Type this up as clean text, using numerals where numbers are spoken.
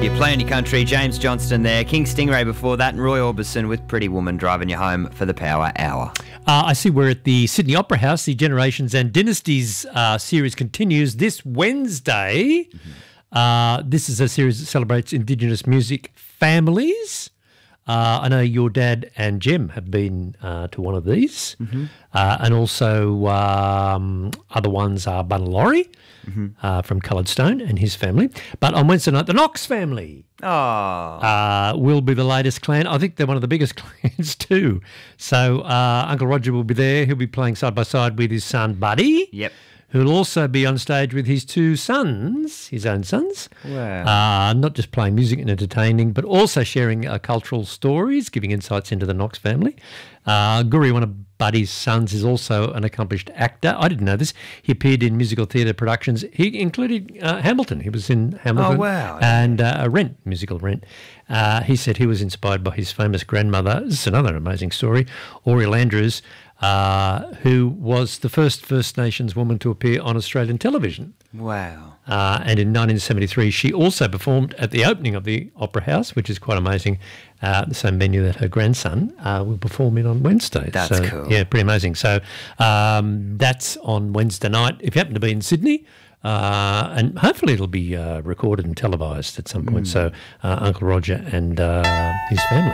You're playing your country, James Johnston there, King Stingray before that, and Roy Orbison with Pretty Woman driving you home for the Power Hour. I see we're at the Sydney Opera House. The Generations and Dynasties series continues this Wednesday. This is a series that celebrates Indigenous music families. I know your dad and Jem have been to one of these. And also other ones are Bunalori from Coloured Stone and his family. But on Wednesday night, the Knox family will be the latest clan. I think they're one of the biggest clans too. So Uncle Roger will be there. He'll be playing side by side with his son Buddy. Yep. Who'll also be on stage with his two sons, his own sons. Wow. Not just playing music and entertaining, but also sharing cultural stories, giving insights into the Knox family. Guri, one of Buddy's sons, is also an accomplished actor. I didn't know this. He appeared in musical theatre productions. He included Hamilton. He was in Hamilton. Oh, wow. And Rent, musical Rent. He said he was inspired by his famous grandmother. This is another amazing story, Oriel Andrews, who was the first First Nations woman to appear on Australian television. Wow. And in 1973, she also performed at the opening of the Opera House, which is quite amazing, the same venue that her grandson will perform in on Wednesday. That's cool. Yeah, pretty amazing. So that's on Wednesday night. If you happen to be in Sydney, and hopefully it'll be recorded and televised at some point. So Uncle Roger and his family.